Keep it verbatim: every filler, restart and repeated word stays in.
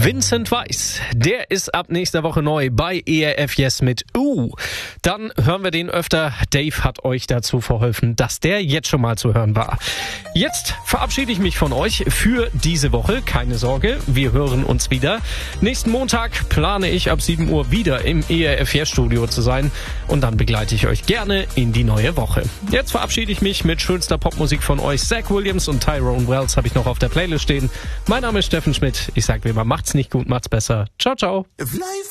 Vincent Weiss, der ist ab nächster Woche neu bei E R F Yes mit Uh. Dann hören wir den öfter. Dave hat euch dazu verholfen, dass der jetzt schon mal zu hören war. Jetzt verabschiede ich mich von euch für diese Woche. Keine Sorge, wir hören uns wieder. Nächsten Montag plane ich ab sieben Uhr wieder im E R F Yes Studio zu sein. Und dann begleite ich euch gerne in die neue Woche. Jetzt verabschiede ich mich mit schönster Popmusik von euch. Zach Williams und Tyrone Wells habe ich noch auf der Playlist stehen. Mein Name ist Steffen Schmidt. Ich sage wie immer, macht's nicht gut, macht's besser. Ciao, ciao.